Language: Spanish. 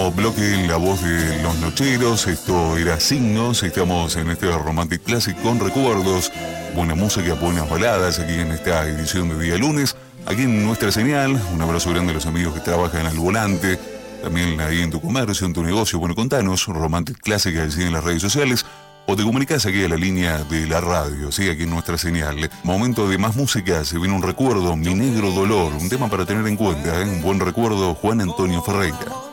Bloque La Voz de los Nocheros, esto era Signos, estamos en este Romantic Classic con recuerdos, buena música, buenas baladas aquí en esta edición de día lunes, aquí en nuestra señal. Un abrazo grande a los amigos que trabajan al volante, también ahí en tu comercio, en tu negocio. Bueno, contanos, Romantic Classic así en las redes sociales, o te comunicas aquí a la línea de la radio, ¿sí? Aquí en nuestra señal. Momento de más música, se viene un recuerdo, Mi Negro Dolor, un tema para tener en cuenta, ¿eh? Un buen recuerdo, Juan Antonio Ferreira.